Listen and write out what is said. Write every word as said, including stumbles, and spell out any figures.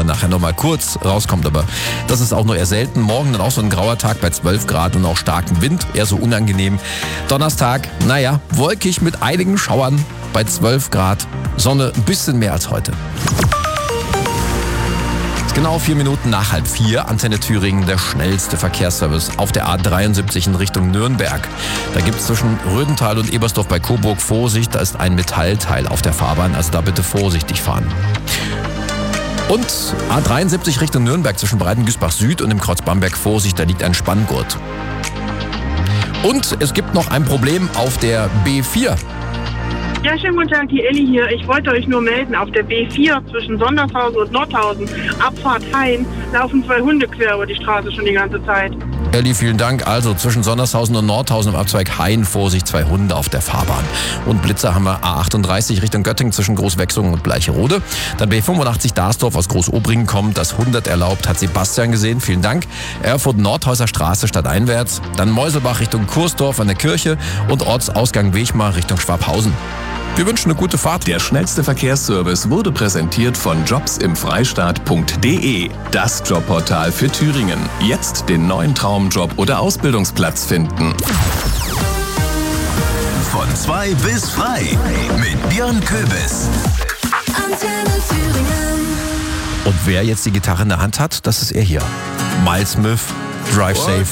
nachher nochmal kurz rauskommt. Aber das ist auch nur eher selten. Morgen dann auch so ein grauer Tag bei zwölf Grad und auch starkem Wind. Eher so unangenehm. Donnerstag, naja, wolkig mit einigen Schauern bei zwölf Grad. Sonne ein bisschen mehr als heute. Genau vier Minuten nach halb vier, Antenne Thüringen, der schnellste Verkehrsservice auf der A dreiundsiebzig in Richtung Nürnberg. Da gibt es zwischen Rödental und Ebersdorf bei Coburg Vorsicht, da ist ein Metallteil auf der Fahrbahn, also da bitte vorsichtig fahren. Und A dreiundsiebzig Richtung Nürnberg zwischen Breitengüßbach Süd und dem Kreuz Bamberg Vorsicht, da liegt ein Spanngurt. Und es gibt noch ein Problem auf der B vier. Ja, schönen guten Tag, die Elli hier. Ich wollte euch nur melden, auf der B vier zwischen Sondershausen und Nordhausen, Abfahrt Hain, laufen zwei Hunde quer über die Straße schon die ganze Zeit. Elli, vielen Dank. Also zwischen Sondershausen und Nordhausen im Abzweig Hain, Vorsicht, zwei Hunde auf der Fahrbahn. Und Blitzer haben wir A achtunddreißig Richtung Göttingen zwischen Großwechsungen und Bleicherode. Dann B fünfundachtzig Darsdorf aus Großobringen kommt, das hundert erlaubt, hat Sebastian gesehen, vielen Dank. Erfurt Nordhäuser Straße stadteinwärts. Dann Meuselbach Richtung Kursdorf an der Kirche und Ortsausgang Wechmar Richtung Schwabhausen. Wir wünschen eine gute Fahrt. Der schnellste Verkehrsservice wurde präsentiert von jobs im freistaat punkt de. Das Jobportal für Thüringen. Jetzt den neuen Traumjob oder Ausbildungsplatz finden. Von zwei bis frei mit Björn Köbis. Antenne Thüringen. Und wer jetzt die Gitarre in der Hand hat, das ist er hier. Miles Smith, Drive Safe.